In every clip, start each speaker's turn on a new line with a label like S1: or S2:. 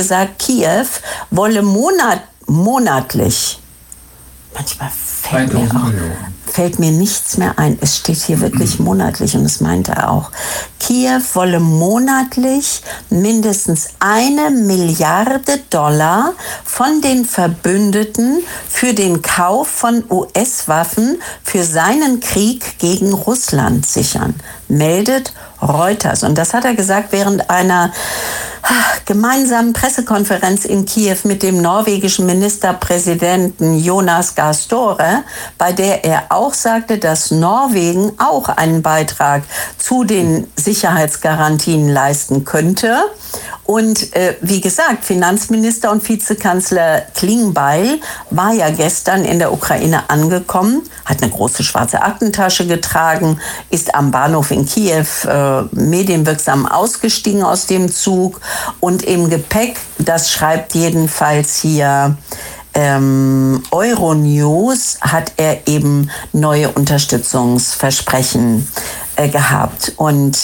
S1: gesagt, Kiew wolle monatlich, manchmal fällt mir nichts mehr ein. Es steht hier wirklich monatlich und das meinte er auch. Kiew wolle monatlich mindestens $1 Milliarde von den Verbündeten für den Kauf von US-Waffen für seinen Krieg gegen Russland sichern, meldet Reuters. Und das hat er gesagt während einer gemeinsamen Pressekonferenz in Kiew mit dem norwegischen Ministerpräsidenten Jonas Gahr Støre, bei der er auch sagte, dass Norwegen auch einen Beitrag zu den Sicherheitsgarantien leisten könnte. Und wie gesagt, Finanzminister und Vizekanzler Klingbeil war ja gestern in der Ukraine angekommen, hat eine große schwarze Aktentasche getragen, ist am Bahnhof in Kiew medienwirksam ausgestiegen aus dem Zug und im Gepäck, das schreibt jedenfalls hier Euronews, hat er eben neue Unterstützungsversprechen gehabt. Und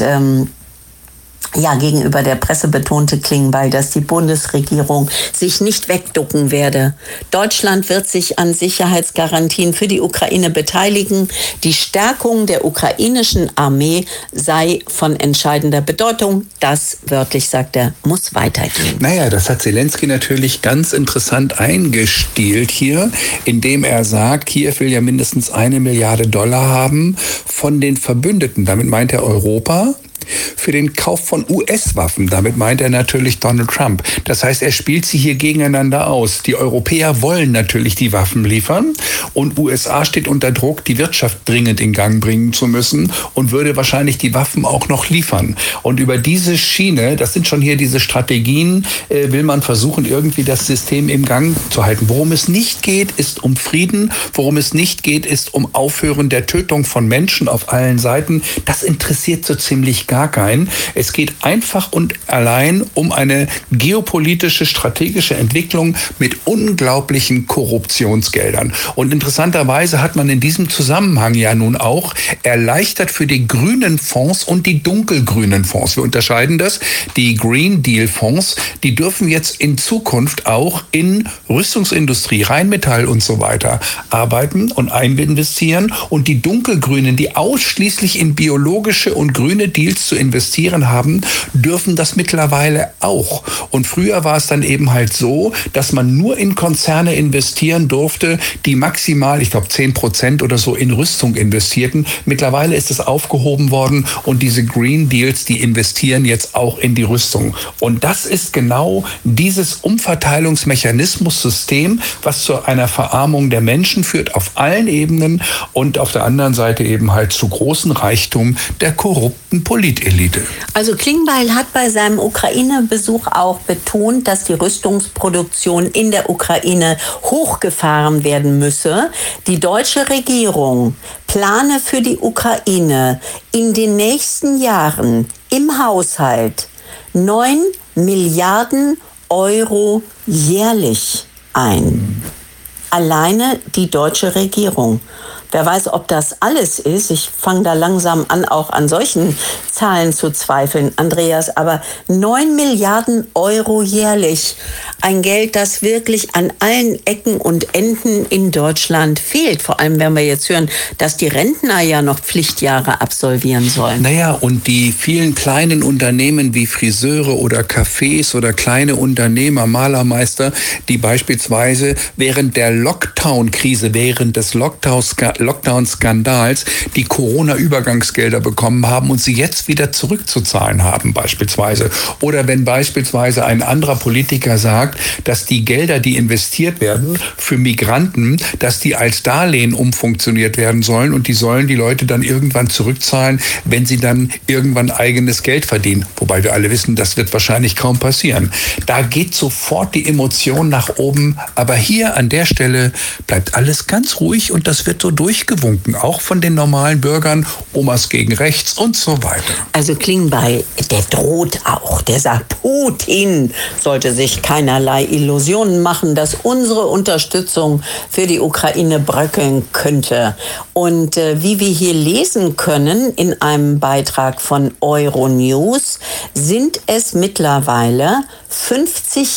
S1: gegenüber der Presse betonte Klingbeil, dass die Bundesregierung sich nicht wegducken werde. Deutschland wird sich an Sicherheitsgarantien für die Ukraine beteiligen. Die Stärkung der ukrainischen Armee sei von entscheidender Bedeutung. Das, wörtlich sagt er, muss weitergehen.
S2: Naja, das hat Zelensky natürlich ganz interessant eingestielt hier, indem er sagt, Kiew will ja mindestens $1 Milliarde haben von den Verbündeten. Damit meint er Europa. Für den Kauf von US-Waffen, damit meint er natürlich Donald Trump. Das heißt, er spielt sie hier gegeneinander aus. Die Europäer wollen natürlich die Waffen liefern und USA steht unter Druck, die Wirtschaft dringend in Gang bringen zu müssen und würde wahrscheinlich die Waffen auch noch liefern. Und über diese Schiene, das sind schon hier diese Strategien, will man versuchen, irgendwie das System im Gang zu halten. Worum es nicht geht, ist um Frieden. Worum es nicht geht, ist um Aufhören der Tötung von Menschen auf allen Seiten. Das interessiert so ziemlich gar keinen. Es geht einfach und allein um eine geopolitische, strategische Entwicklung mit unglaublichen Korruptionsgeldern. Und interessanterweise hat man in diesem Zusammenhang ja nun auch erleichtert für die grünen Fonds und die dunkelgrünen Fonds. Wir unterscheiden das. Die Green Deal Fonds, die dürfen jetzt in Zukunft auch in Rüstungsindustrie, Rheinmetall und so weiter arbeiten und investieren. Und die dunkelgrünen, die ausschließlich in biologische und grüne Deals zu investieren haben, dürfen das mittlerweile auch. Und früher war es dann eben halt so, dass man nur in Konzerne investieren durfte, die maximal, ich glaube 10% oder so in Rüstung investierten. Mittlerweile ist es aufgehoben worden und diese Green Deals, die investieren jetzt auch in die Rüstung. Und das ist genau dieses Umverteilungsmechanismus-System, was zu einer Verarmung der Menschen führt auf allen Ebenen und auf der anderen Seite eben halt zu großem Reichtum der korrupten Elite.
S1: Also Klingbeil hat bei seinem Ukraine-Besuch auch betont, dass die Rüstungsproduktion in der Ukraine hochgefahren werden müsse. Die deutsche Regierung plane für die Ukraine in den nächsten Jahren im Haushalt 9 Milliarden Euro jährlich ein. Alleine die deutsche Regierung. Wer weiß, ob das alles ist. Ich fange da langsam an, auch an solchen Zahlen zu zweifeln, Andreas. Aber 9 Milliarden Euro jährlich. Ein Geld, das wirklich an allen Ecken und Enden in Deutschland fehlt. Vor allem, wenn wir jetzt hören, dass die Rentner ja noch Pflichtjahre absolvieren sollen.
S2: Naja, und die vielen kleinen Unternehmen wie Friseure oder Cafés oder kleine Unternehmer, Malermeister, die beispielsweise während der Lockdown-Krise, während des Lockdown-Skandals die Corona-Übergangsgelder bekommen haben und sie jetzt wieder zurückzuzahlen haben beispielsweise. Oder wenn beispielsweise ein anderer Politiker sagt, dass die Gelder, die investiert werden für Migranten, dass die als Darlehen umfunktioniert werden sollen und die sollen die Leute dann irgendwann zurückzahlen, wenn sie dann irgendwann eigenes Geld verdienen. Wobei wir alle wissen, das wird wahrscheinlich kaum passieren. Da geht sofort die Emotion nach oben, aber hier an der Stelle bleibt alles ganz ruhig und das wird so durchgewunken, auch von den normalen Bürgern, Omas gegen rechts und so weiter.
S1: Also Klingbeil, der droht auch, der sagt, Putin sollte sich keinerlei Illusionen machen, dass unsere Unterstützung für die Ukraine bröckeln könnte. Und wie wir hier lesen können in einem Beitrag von Euronews, sind es mittlerweile 50